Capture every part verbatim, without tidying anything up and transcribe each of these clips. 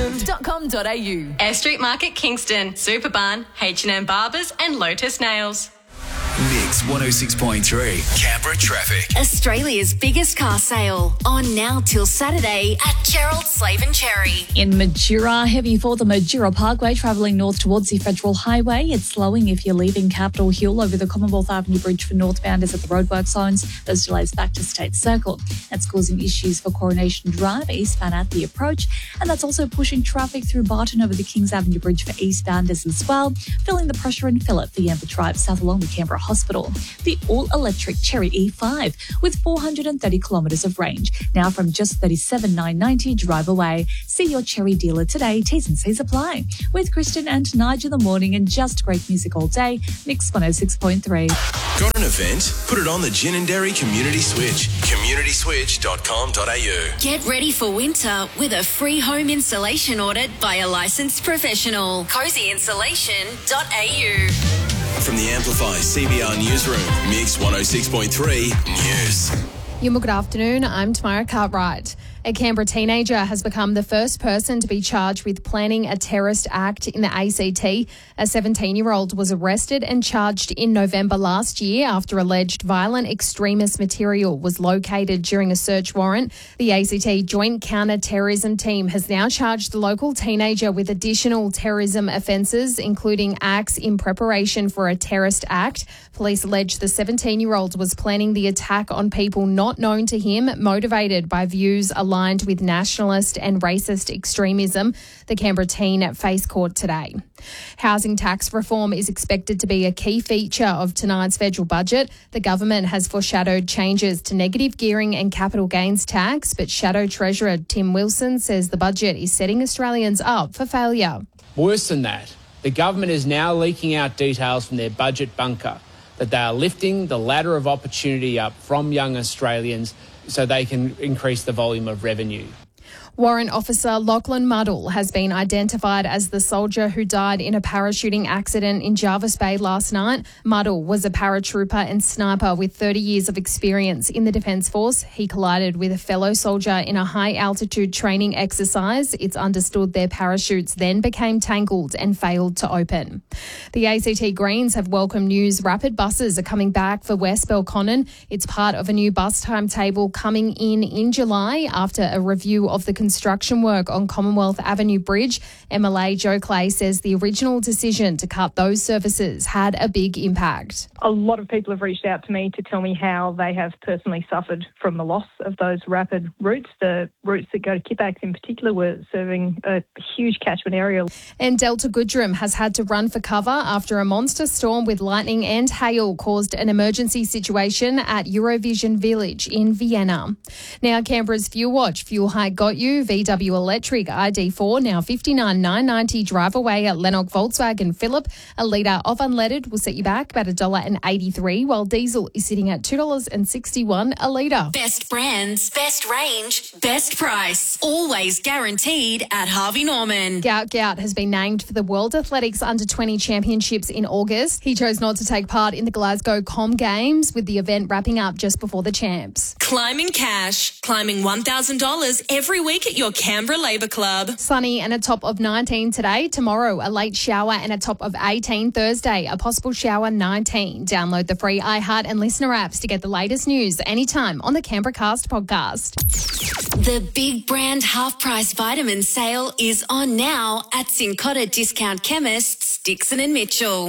Kingston dot com dot a u. Air Street Market Kingston, Superbarn, H and M Barbers and Lotus Nails. Mix one oh six point three, Canberra traffic. Australia's biggest car sale on now till Saturday at Gerald Slave and Cherry. In Majura, heavy for the Majura Parkway travelling north towards the Federal Highway. It's slowing if you're leaving Capitol Hill over the Commonwealth Avenue Bridge for northbounders at the roadwork zones. Those delays back to State Circle. That's causing issues for Coronation Drive eastbound at the approach. And that's also pushing traffic through Barton over the Kings Avenue Bridge for eastbounders as well. Feeling the pressure in Phillip, the Amber Drive south along the Canberra Hospital. The all-electric Cherry E five with four hundred thirty kilometres of range. Now from just thirty-seven thousand nine hundred ninety drive away. See your Cherry dealer today. T's and C's apply. With Kristen and Nigel in the morning and just great music all day. Mix one oh six point three. Got an event? Put it on the Ginninderry Community Switch. community switch dot com dot a u. Get ready for winter with a free home installation audit by a licensed professional. cozy insulation dot a u. From the Amplify C B R Newsroom, Mix one oh six point three News. Yuma, good afternoon. I'm Tamara Cartwright. A Canberra teenager has become the first person to be charged with planning a terrorist act in the A C T. A seventeen-year-old was arrested and charged in November last year after alleged violent extremist material was located during a search warrant. The A C T Joint Counter-Terrorism Team has now charged the local teenager with additional terrorism offences, including acts in preparation for a terrorist act. Police allege the seventeen-year-old was planning the attack on people not known to him, motivated by views aligned with nationalist and racist extremism. The Canberra teen faced court today. Housing tax reform is expected to be a key feature of tonight's federal budget. The government has foreshadowed changes to negative gearing and capital gains tax, but Shadow Treasurer Tim Wilson says the budget is setting Australians up for failure. Worse than that, the government is now leaking out details from their budget bunker that they are lifting the ladder of opportunity up from young Australians so they can increase the volume of revenue. Warrant Officer Lachlan Muddle has been identified as the soldier who died in a parachuting accident in Jarvis Bay last night. Muddle was a paratrooper and sniper with thirty years of experience in the Defence Force. He collided with a fellow soldier in a high-altitude training exercise. It's understood their parachutes then became tangled and failed to open. The A C T Greens have welcomed news rapid buses are coming back for West Belconnen. It's part of a new bus timetable coming in in July after a review of the construction work on Commonwealth Avenue Bridge. M L A Joe Clay says the original decision to cut those services had a big impact. A lot of people have reached out to me to tell me how they have personally suffered from the loss of those rapid routes. The routes that go to Kippax in particular were serving a huge catchment area. And Delta Goodrem has had to run for cover after a monster storm with lightning and hail caused an emergency situation at Eurovision Village in Vienna. Now Canberra's Fuel Watch. Fuel hike got you. V W Electric I D four now fifty-nine thousand nine hundred ninety drive away at Lennox Volkswagen Phillip. A litre of unleaded will set you back about one dollar eighty-three, while diesel is sitting at two dollars sixty-one a litre. Best brands, best range, best price. Always guaranteed at Harvey Norman. Gout Gout has been named for the World Athletics Under twenty Championships in August. He chose not to take part in the Glasgow Com Games, with the event wrapping up just before the champs. Climbing cash. Climbing one thousand dollars every week at your Canberra Labour Club. Sunny and a top of nineteen today. Tomorrow, a late shower and a top of eighteen. Thursday, a possible shower nineteen. Download the free iHeart and Listener apps to get the latest news anytime on the Canberra Cast podcast. The big brand half-price vitamin sale is on now at Cincotta Discount Chemists, Dixon and Mitchell.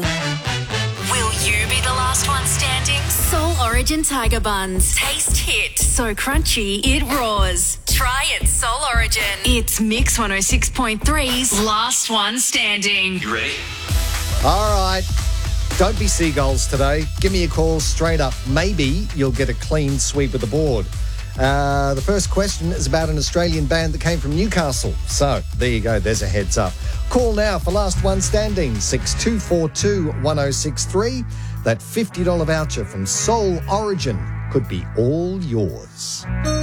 Will you be the last one standing? Soul Origin Tiger Buns. Taste hit. So crunchy, it roars. Try it, Soul Origin. It's Mix one oh six point three's Last One Standing. You ready? All right. Don't be seagulls today. Give me a call straight up. Maybe you'll get a clean sweep of the board. Uh, the first question is about an Australian band that came from Newcastle. So, there you go. There's a heads up. Call now for Last One Standing, six two four two, one oh six three. That fifty dollars voucher from Soul Origin could be all yours.